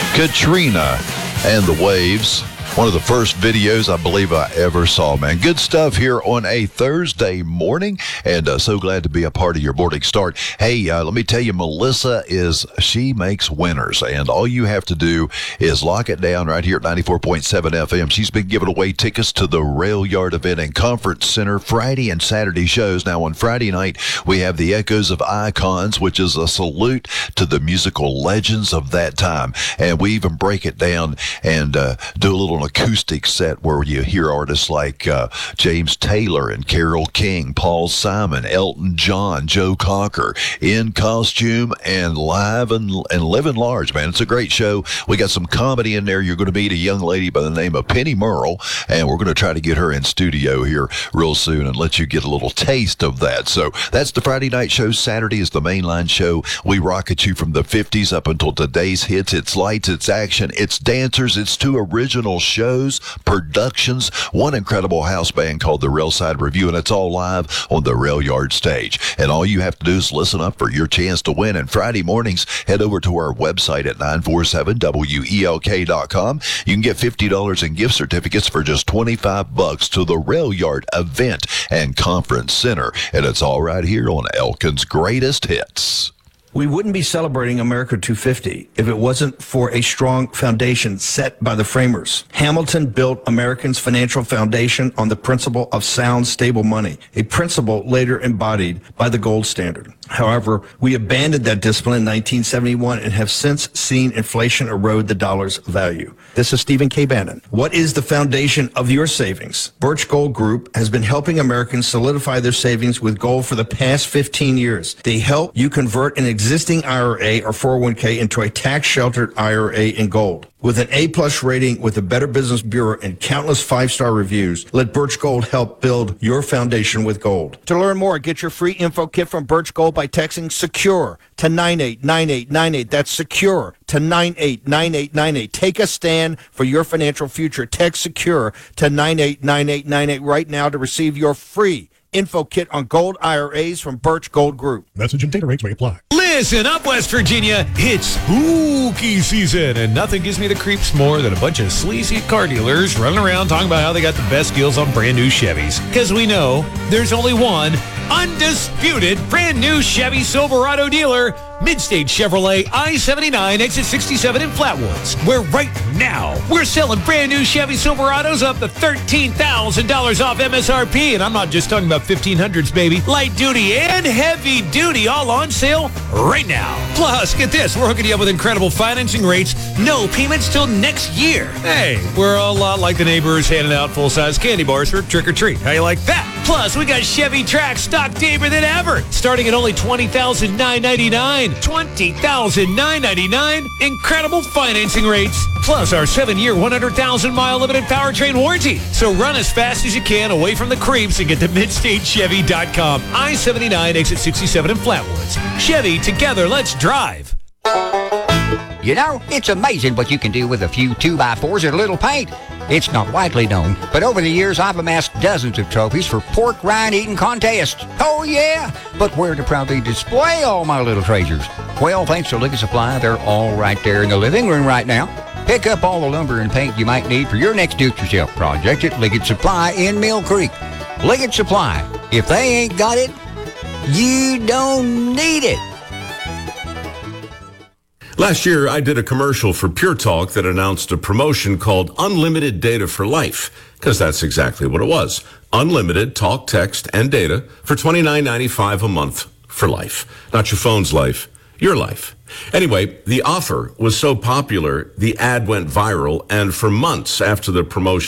Katrina and the Waves. One of the first videos I believe I ever saw, man. Good stuff here on a Thursday morning, and so glad to be a part of your morning start. Hey, let me tell you, Melissa she makes winners, and all you have to do is lock it down right here at 94.7 FM. She's been giving away tickets to the Rail Yard event and Conference Center Friday and Saturday shows. Now, on Friday night, we have the Echoes of Icons, which is a salute to the musical legends of that time, and we even break it down and do a little acoustic set where you hear artists like James Taylor and Carole King, Paul Simon, Elton John, Joe Cocker in costume and live and living large, man. It's a great show. We got some comedy in there. You're going to meet a young lady by the name of Penny Merle, and we're going to try to get her in studio here real soon and let you get a little taste of that. So that's the Friday night show. Saturday is the mainline show. We rocket you from the 50s up until today's hits. It's lights, it's action, it's dancers, it's two original shows, productions, one incredible house band called the Railside Review, and it's all live on the Rail Yard stage. And all you have to do is listen up for your chance to win. And Friday mornings, head over to our website at 947welk.com. You can get $50 in gift certificates for just $25 to the Rail Yard event and Conference Center. And it's all right here on Elkin's Greatest Hits. We wouldn't be celebrating America 250 if it wasn't for a strong foundation set by the framers. Hamilton built Americans' financial foundation on the principle of sound, stable money, a principle later embodied by the gold standard. However, we abandoned that discipline in 1971 and have since seen inflation erode the dollar's value. This is Stephen K. Bannon. What is the foundation of your savings? Birch Gold Group has been helping Americans solidify their savings with gold for the past 15 years. They help you convert an existing IRA or 401k into a tax-sheltered IRA in gold. With an A-plus rating with the Better Business Bureau and countless 5-star reviews, let Birch Gold help build your foundation with gold. To learn more, get your free info kit from Birch Gold by texting SECURE to 989898. That's SECURE to 989898. Take a stand for your financial future. Text SECURE to 989898 right now to receive your free info kit on gold IRAs from Birch Gold Group. Message and data rates may apply. Listen up, West Virginia. It's spooky season, and nothing gives me the creeps more than a bunch of sleazy car dealers running around talking about how they got the best deals on brand new Chevys. Because we know there's only one undisputed brand new Chevy Silverado dealer, Midstate Chevrolet I-79 exit 67 in Flatwoods, where right now we're selling brand new Chevy Silverados up to $13,000 off MSRP, and I'm not just talking about 1500s, baby. Light duty and heavy duty all on sale right now. Plus, get this, we're hooking you up with incredible financing rates, no payments till next year. Hey, we're a lot like the neighbors handing out full-size candy bars for trick-or-treat. How you like that? Plus, we got Chevy Trax stock deeper than ever, starting at only $20,999. $20,999. Incredible financing rates. Plus our 7-year, 100,000-mile limited powertrain warranty. So run as fast as you can away from the creeps and get to MidstateChevy.com. I-79 exit 67 in Flatwoods. Chevy, together, let's drive. You know, it's amazing what you can do with a few 2x4s and a little paint. It's not widely known, but over the years I've amassed dozens of trophies for pork rind eating contests. Oh yeah, but where to proudly display all my little treasures? Well, thanks to Liggett Supply, they're all right there in the living room right now. Pick up all the lumber and paint you might need for your next do-it-yourself project at Liggett Supply in Mill Creek. Liggett Supply, if they ain't got it, you don't need it. Last year, I did a commercial for Pure Talk that announced a promotion called Unlimited Data for Life, because that's exactly what it was. Unlimited talk, text, and data for $29.95 a month for life. Not your phone's life, your life. Anyway, the offer was so popular, the ad went viral, and for months after the promotion,